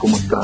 ¿Cómo están?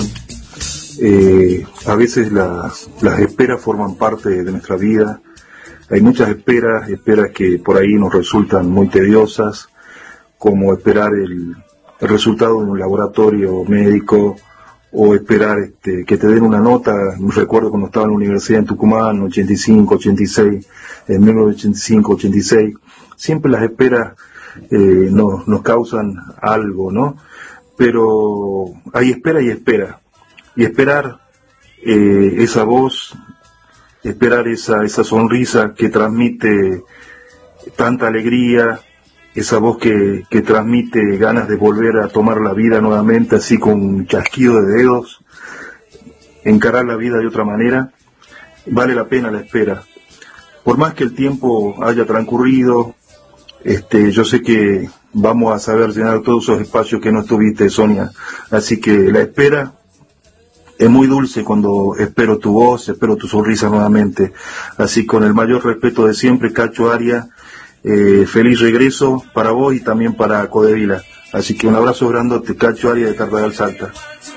A veces las esperas forman parte de nuestra vida. Hay muchas esperas que por ahí nos resultan muy tediosas, como esperar el resultado de un laboratorio médico, o esperar que te den una nota. Recuerdo cuando estaba en la universidad en Tucumán, 85, 86, en 1985, 86, siempre las esperas nos causan algo, ¿no? Pero hay espera y espera. Y esperar esa voz, esperar esa sonrisa que transmite tanta alegría, esa voz que transmite ganas de volver a tomar la vida nuevamente, así con un chasquido de dedos, encarar la vida de otra manera, vale la pena la espera. Por más que el tiempo haya transcurrido, yo sé que vamos a saber llenar todos esos espacios que no estuviste, Sonia. Así que la espera es muy dulce cuando espero tu voz, espero tu sonrisa nuevamente. Así, con el mayor respeto de siempre, Cacho Arias, feliz regreso para vos y también para Codevila. Así que un abrazo grandote, Cacho Arias de Cartagal, Salta.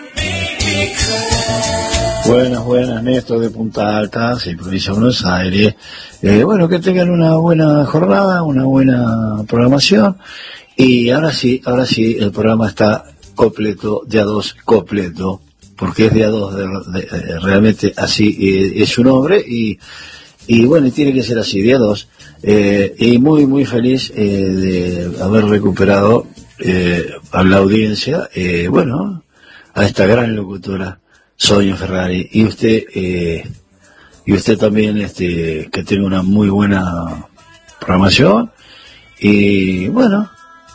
Buenas, Néstor de Punta Alta, sí, provincia de Buenos Aires. Bueno, que tengan una buena jornada, una buena programación. Y ahora sí, el programa está completo, de a dos, completo, porque es de a dos, realmente así es su nombre, y bueno, y tiene que ser así, de a dos. Y muy feliz de haber recuperado a la audiencia, bueno, a esta gran locutora, Sonia Ferrari, y usted también, que tenga una muy buena programación, y bueno,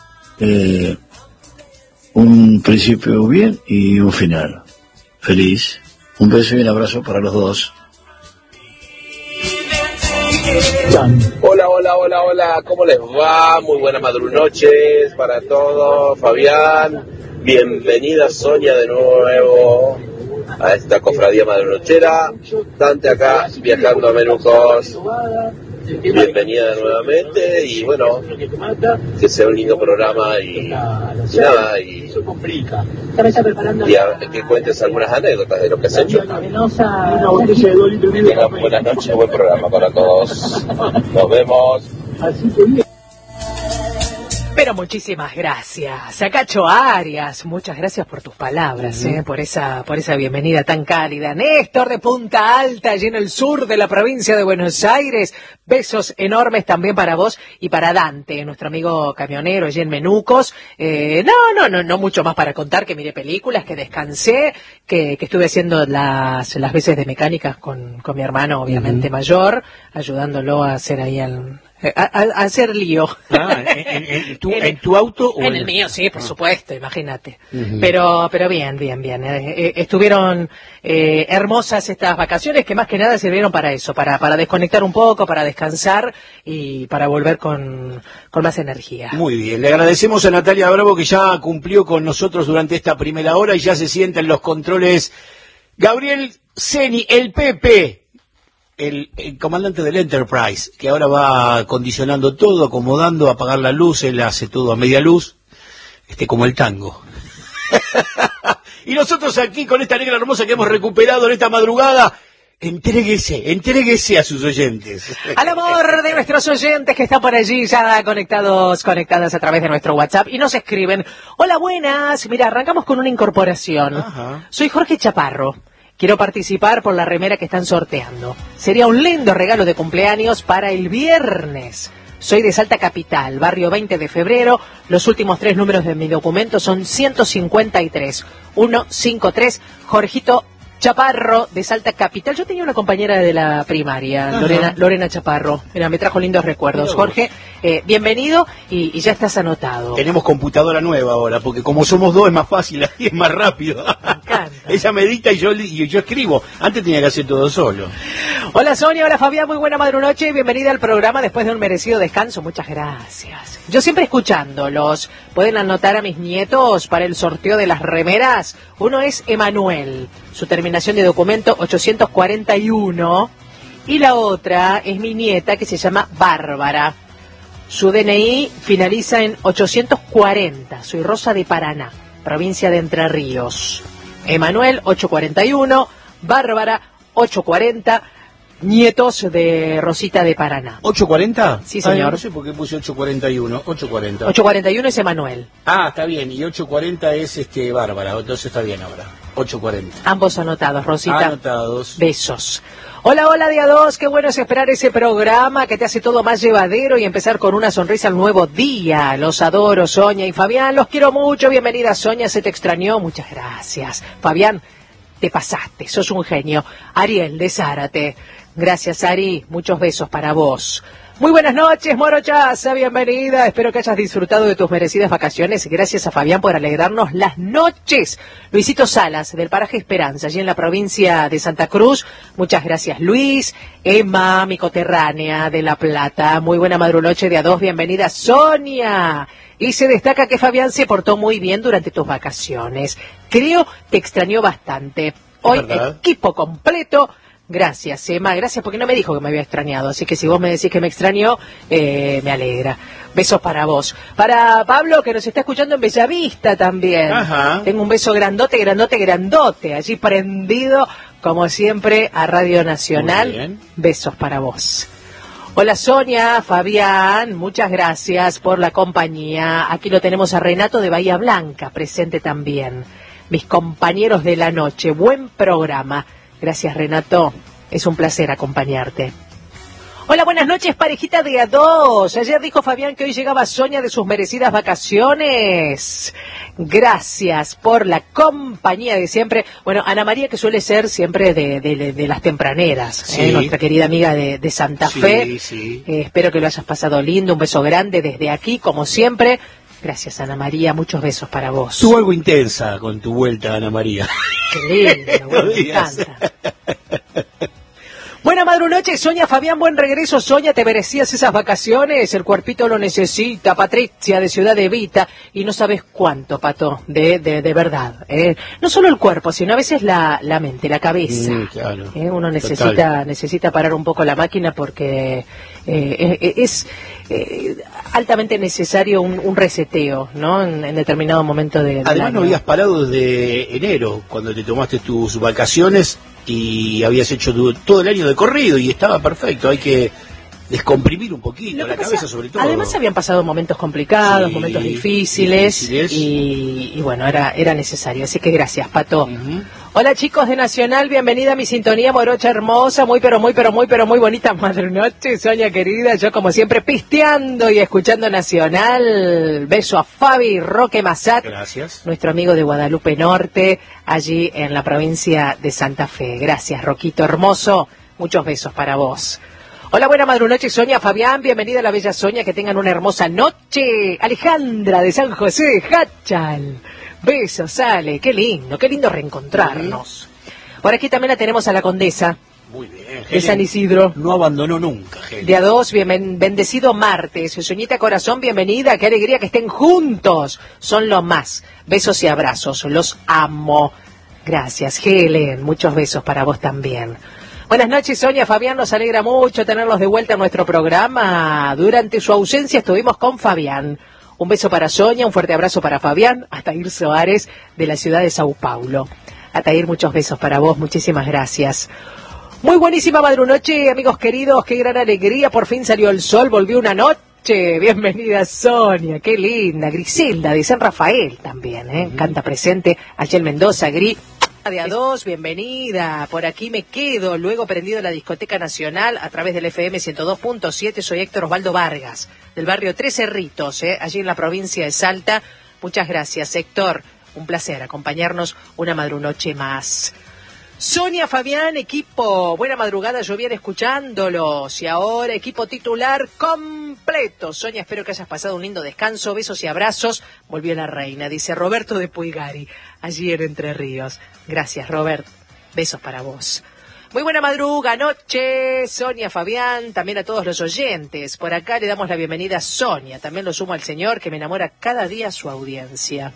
un principio bien y un final feliz. Un beso y un abrazo para los dos. Hola, ¿cómo les va? Muy buenas noches para todos. Fabián, bienvenida Sonia de nuevo a esta cofradía madrunochera. Dante acá, viajando a Menucos. Bienvenida nuevamente, y bueno, que sea un lindo programa y nada, y que cuentes algunas anécdotas de lo que has hecho. Buenas noches, buen programa para todos. Nos vemos. Pero muchísimas gracias a Cacho Arias, muchas gracias por tus palabras, por esa bienvenida tan cálida. Néstor de Punta Alta, allí en el sur de la provincia de Buenos Aires, besos enormes también para vos y para Dante, nuestro amigo camionero allí en Menucos. No mucho más para contar, que miré películas, que descansé, que estuve haciendo las veces de mecánicas con mi hermano, obviamente mayor, ayudándolo a hacer ahí a hacer lío. ¿En tu auto o en el mío? Sí, por supuesto, imagínate. Pero bien. Estuvieron hermosas estas vacaciones, que más que nada sirvieron para eso, para desconectar un poco, para descansar y para volver con más energía. Muy bien, le agradecemos a Natalia Bravo, que ya cumplió con nosotros durante esta primera hora y ya se sienta en los controles Gabriel Ceni, el Pepe. El comandante del Enterprise, que ahora va acondicionando todo, acomodando, apagar la luz, él hace todo a media luz, como el tango. Y nosotros aquí con esta negra hermosa que hemos recuperado en esta madrugada, entréguese a sus oyentes. Al amor de nuestros oyentes que están por allí ya conectadas a través de nuestro WhatsApp y nos escriben: hola, buenas, mira, arrancamos con una incorporación. Ajá. Soy Jorge Chaparro. Quiero participar por la remera que están sorteando. Sería un lindo regalo de cumpleaños para el viernes. Soy de Salta Capital, barrio 20 de febrero. Los últimos 3 números de mi documento son 153. 153, Jorgito Chaparro de Salta Capital. Yo tenía una compañera de la primaria, Lorena Chaparro. Mira, me trajo lindos recuerdos. Jorge, bienvenido y ya estás anotado. Tenemos computadora nueva ahora, porque como somos dos es más fácil y es más rápido. Ella medita y yo escribo. Antes tenía que hacer todo solo. Hola Sonia, hola Fabián, muy buena madrunoche. Bienvenida al programa después de un merecido descanso. Muchas gracias. Yo siempre escuchándolos. Pueden anotar a mis nietos para el sorteo de las remeras. Uno es Emanuel, su terminación de documento 841. Y la otra es mi nieta, que se llama Bárbara. Su DNI finaliza en 840. Soy Rosa de Paraná, provincia de Entre Ríos. Emanuel, 841. Bárbara, 840. Nietos de Rosita de Paraná. ¿840? Sí, señor. No sé por qué puse 841. 840. 841 es Emanuel. Ah, está bien. Y 840 es Bárbara. Entonces está bien ahora. 840. Ambos anotados, Rosita. Anotados. Besos. Hola, hola, día 2. Qué bueno es esperar ese programa que te hace todo más llevadero y empezar con una sonrisa al nuevo día. Los adoro, Sonia y Fabián. Los quiero mucho. Bienvenida, Sonia. Se te extrañó. Muchas gracias. Fabián, te pasaste. Sos un genio. Ariel, de Zárate. Gracias, Ari. Muchos besos para vos. Muy buenas noches, Moro Chaza, bienvenida. Espero que hayas disfrutado de tus merecidas vacaciones. Gracias a Fabián por alegrarnos las noches. Luisito Salas, del paraje Esperanza, allí en la provincia de Santa Cruz. Muchas gracias, Luis. Emma, mi coterránea de La Plata. Muy buena madrunoche de a dos. Bienvenida, Sonia. Y se destaca que Fabián se portó muy bien durante tus vacaciones. Creo te extrañó bastante. Hoy, equipo completo. Gracias, Emma, gracias porque no me dijo que me había extrañado, así que si vos me decís que me extrañó, me alegra. Besos para vos. Para Pablo, que nos está escuchando en Bellavista también. Ajá. Tengo un beso grandote, grandote, grandote, allí prendido, como siempre, a Radio Nacional. Muy bien. Besos para vos. Hola Sonia, Fabián, muchas gracias por la compañía. Aquí lo tenemos a Renato de Bahía Blanca, presente también. Mis compañeros de la noche, buen programa. Gracias, Renato. Es un placer acompañarte. Hola, buenas noches, parejita de a dos. Ayer dijo Fabián que hoy llegaba Sonia de sus merecidas vacaciones. Gracias por la compañía de siempre. Bueno, Ana María, que suele ser siempre de las tempraneras, sí. Nuestra querida amiga de Santa Fe. Sí. Espero que lo hayas pasado lindo. Un beso grande desde aquí, como siempre. Gracias, Ana María. Muchos besos para vos. Estuvo algo intensa con tu vuelta, Ana María. Qué lindo, bueno, me encanta. Buena madrunoche, Sonia, Fabián, buen regreso. Sonia, te merecías esas vacaciones, el cuerpito lo necesita. Patricia, de Ciudad Evita, y no sabes cuánto, Pato, de verdad. No solo el cuerpo, sino a veces la mente, la cabeza. Claro. Uno necesita parar un poco la máquina porque es altamente necesario un reseteo, ¿no? En determinado momento del Además año. no habías parado desde enero, cuando te tomaste tus vacaciones y habías hecho todo el año de corrido y estaba perfecto. Hay que descomprimir un poquito la cabeza, sobre todo. Además habían pasado momentos complicados, momentos difíciles. Y bueno, era necesario, así que gracias, Pato. Hola chicos de Nacional, bienvenida a mi sintonía morocha hermosa, muy bonita madrunoche, Sonia querida, yo como siempre pisteando y escuchando Nacional. Beso a Fabi Roque Massat, gracias, nuestro amigo de Guadalupe Norte, allí en la provincia de Santa Fe. Gracias, Roquito hermoso, muchos besos para vos. Hola, buena madrunoche, Sonia, Fabián, bienvenida a la bella Sonia, que tengan una hermosa noche. Alejandra de San José de Hachal. Besos, sale, qué lindo reencontrarnos. Por aquí también la tenemos a la condesa. Muy bien, de San Isidro. No abandonó nunca, Helen. De a dos, bendecido martes. Soñita corazón, bienvenida, qué alegría que estén juntos. Son lo más. Besos y abrazos, los amo. Gracias, Helen, muchos besos para vos también. Buenas noches, Sonia, Fabián, nos alegra mucho tenerlos de vuelta en nuestro programa. Durante su ausencia estuvimos con Fabián. Un beso para Sonia, un fuerte abrazo para Fabián, Atair Soares, de la ciudad de Sao Paulo. Atair, muchos besos para vos, muchísimas gracias. Muy buenísima madrunoche, amigos queridos, qué gran alegría, por fin salió el sol, volvió una noche. Bienvenida, Sonia, qué linda. Griselda, de San Rafael también, canta presente, allá en Mendoza, Gris. De a dos, bienvenida, por aquí me quedo, luego prendido la Discoteca Nacional a través del FM 102.7, soy Héctor Osvaldo Vargas, del barrio Tres Cerritos, allí en la provincia de Salta. Muchas gracias, Héctor, un placer acompañarnos una madrunoche más. Sonia, Fabián, equipo, buena madrugada, yo bien escuchándolos, y ahora equipo titular completo. Sonia, espero que hayas pasado un lindo descanso, besos y abrazos. Volvió la reina, dice Roberto de Puigari, allí en Entre Ríos. Gracias, Robert, besos para vos. Muy buena madruga, noche, Sonia, Fabián, también a todos los oyentes. Por acá le damos la bienvenida a Sonia, también lo sumo al señor que me enamora cada día su audiencia.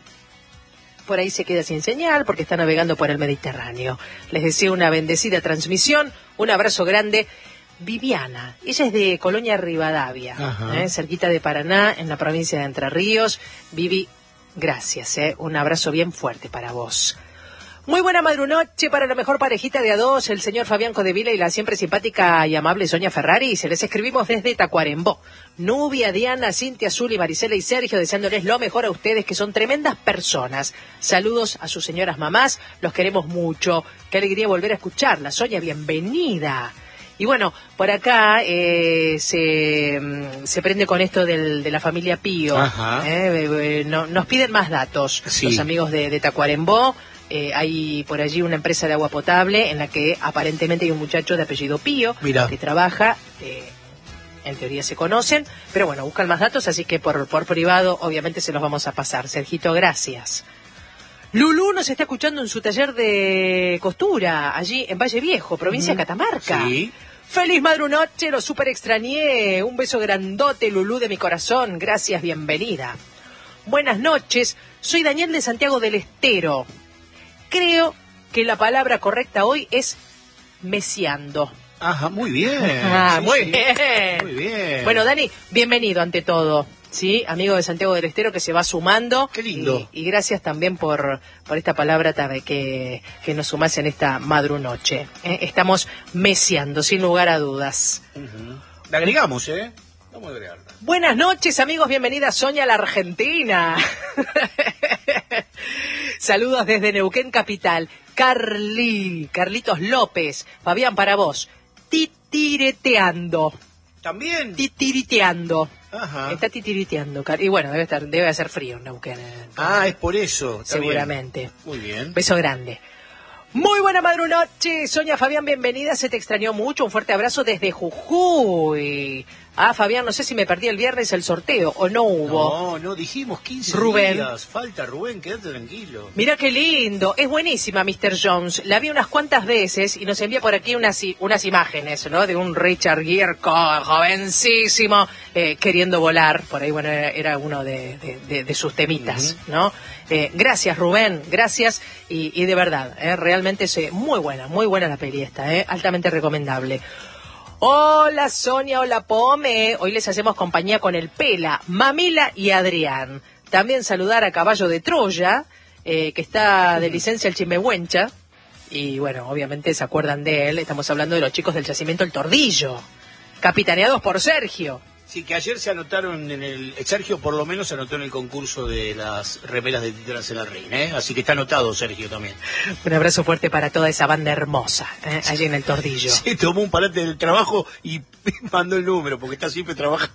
Por ahí se queda sin señal porque está navegando por el Mediterráneo. Les deseo una bendecida transmisión, un abrazo grande. Viviana, ella es de Colonia Rivadavia, cerquita de Paraná, en la provincia de Entre Ríos. Vivi, gracias, un abrazo bien fuerte para vos. Muy buena madrunoche para la mejor parejita de a dos, el señor Fabián Codevila y la siempre simpática y amable Sonia Ferrari. Se les escribimos desde Tacuarembó. Nubia, Diana, Cintia, Zuli, Marisela y Sergio, deseándoles lo mejor a ustedes, que son tremendas personas. Saludos a sus señoras mamás, los queremos mucho. Qué alegría volver a escucharla. Sonia, bienvenida. Y bueno, por acá se prende con esto de la familia Pío. Nos piden más datos, sí. Los amigos de Tacuarembó. Hay por allí una empresa de agua potable en la que aparentemente hay un muchacho de apellido Pío. Mirá. Que trabaja, en teoría se conocen, pero bueno, buscan más datos, así que por privado obviamente se los vamos a pasar. Sergito, gracias. Lulú nos está escuchando en su taller de costura, allí en Valle Viejo, provincia de Catamarca. Sí. ¡Feliz madrunoche! Lo súper extrañé. Un beso grandote, Lulú, de mi corazón. Gracias, bienvenida. Buenas noches, soy Daniel de Santiago del Estero. Creo que la palabra correcta hoy es mesiando. Ajá, muy bien. Muy bien. Muy bien. Bueno, Dani, bienvenido ante todo. Sí, amigo de Santiago del Estero que se va sumando. Qué lindo. Y gracias también por esta palabra que nos sumás en esta madrunoche. Estamos mesiando, sin lugar a dudas. La agregamos, Vamos a agregarla. Buenas noches, amigos. Bienvenida Sonia a la Argentina. Saludos desde Neuquén Capital. Carlitos López. Fabián, para vos. Titireteando. ¿También? Titiriteando. Ajá. Está titiriteando. Y bueno, debe hacer frío en Neuquén. Es por eso. Seguramente. Bien. Muy bien. Beso grande. Muy buena madrunoche, Sonia, Fabián, bienvenida. Se te extrañó mucho. Un fuerte abrazo desde Jujuy. Fabián, no sé si me perdí el viernes el sorteo o no hubo. No, dijimos 15 Rubén. días. Falta, Rubén, quédate tranquilo. Mira qué lindo. Es buenísima, Mr. Jones. La vi unas cuantas veces y nos envía por aquí unas imágenes, ¿no? De un Richard Gere jovencísimo, queriendo volar. Por ahí, bueno, era uno de sus temitas, ¿no? Gracias, Rubén, gracias. Y de verdad, realmente es muy buena la peli esta, altamente recomendable. Hola Sonia, hola Pome, hoy les hacemos compañía con el Pela, Mamila y Adrián. También saludar a Caballo de Troya, que está de licencia el Chimehuencha, y bueno, obviamente se acuerdan de él, estamos hablando de los chicos del yacimiento El Tordillo, capitaneados por Sergio. Sí, que ayer se anotaron Sergio por lo menos se anotó en el concurso de las remeras de Títeras en la Reina, así que está anotado Sergio también. Un abrazo fuerte para toda esa banda hermosa, allí en El Tordillo. Sí, tomó un parate del trabajo y mandó el número, porque está siempre trabajando.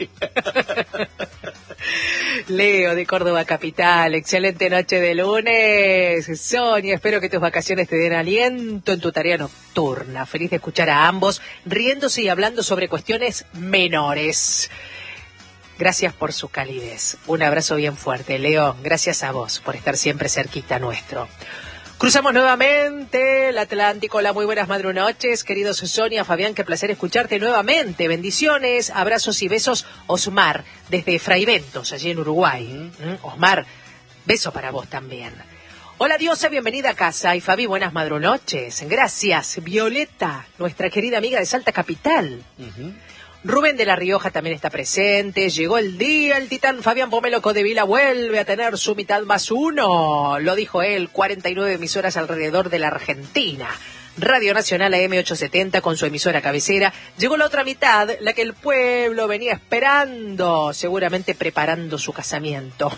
Leo de Córdoba Capital, excelente noche de lunes. Sonia, espero que tus vacaciones te den aliento en tu tarea nocturna. Feliz de escuchar a ambos riéndose y hablando sobre cuestiones menores. Gracias por su calidez. Un abrazo bien fuerte, Leo. Gracias a vos por estar siempre cerquita nuestro. Cruzamos nuevamente el Atlántico. Hola, muy buenas madrunoches, queridos Sonia, Fabián, qué placer escucharte nuevamente. Bendiciones, abrazos y besos, Osmar, desde Fraiventos, allí en Uruguay. Osmar, beso para vos también. Hola, Diosa, bienvenida a casa. Y Fabi, buenas madrunoches. Gracias. Violeta, nuestra querida amiga de Salta Capital. Rubén de La Rioja también está presente. Llegó el día, el titán Fabián Pomelo Codevila vuelve a tener su mitad más uno. Lo dijo él, 49 emisoras alrededor de la Argentina. Radio Nacional AM870 con su emisora cabecera. Llegó la otra mitad, la que el pueblo venía esperando, seguramente preparando su casamiento.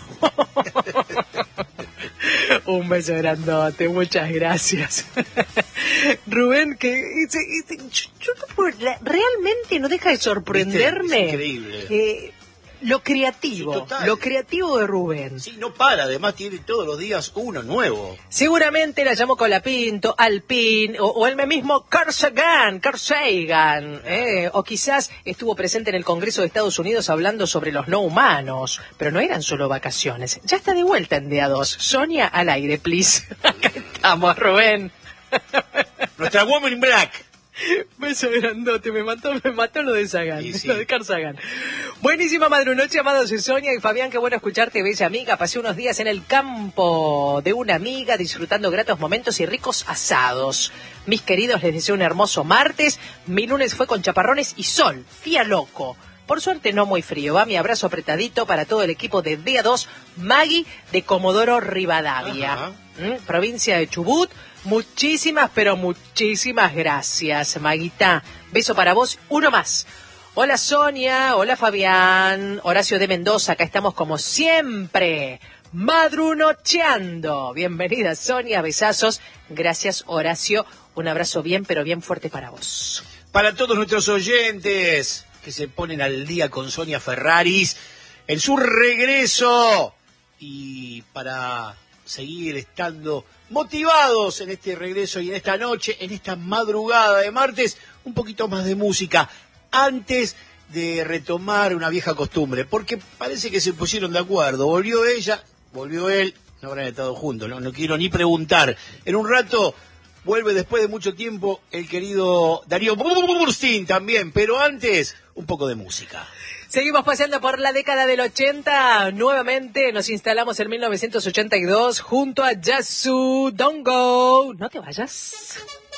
Un beso grandote, muchas gracias. Rubén, que yo realmente no deja de sorprenderme. Es increíble. Lo creativo, sí, lo creativo de Rubén. Sí, no para, además tiene todos los días uno nuevo. Seguramente la llamó Colapinto, Alpín, o él mismo Carl Sagan, o quizás estuvo presente en el Congreso de Estados Unidos hablando sobre los no humanos, pero no eran solo vacaciones. Ya está de vuelta en día 2. Sonia, al aire, please. Acá estamos, Rubén. Nuestra Woman in Black. Beso grandote, me mató lo de Sagan, sí. Lo de Carl Sagan. Buenísima madrunoche, amados de Sonia y Fabián, qué bueno escucharte, bella amiga. Pasé unos días en el campo de una amiga, disfrutando gratos momentos y ricos asados. Mis queridos, les deseo un hermoso martes. Mi lunes fue con chaparrones y sol, fía loco. Por suerte no muy frío, va mi abrazo apretadito para todo el equipo de Día 2, Maggie de Comodoro Rivadavia. provincia de Chubut. Muchísimas, pero muchísimas gracias, Maguita. Beso para vos, uno más. Hola Sonia, hola Fabián, Horacio de Mendoza, acá estamos como siempre, madrunocheando. Bienvenida Sonia, besazos. Gracias Horacio, un abrazo bien, pero bien fuerte para vos. Para todos nuestros oyentes que se ponen al día con Sonia Ferraris en su regreso y para seguir estando motivados en este regreso y en esta noche, en esta madrugada de martes, un poquito más de música antes de retomar una vieja costumbre, porque parece que se pusieron de acuerdo, volvió ella, volvió él, no habrán estado juntos, no quiero ni preguntar. En un rato vuelve después de mucho tiempo el querido Darío Burstein también, pero antes un poco de música. Seguimos paseando por la década del 80. Nuevamente nos instalamos en 1982 junto a Yasu. Don't go. No te vayas.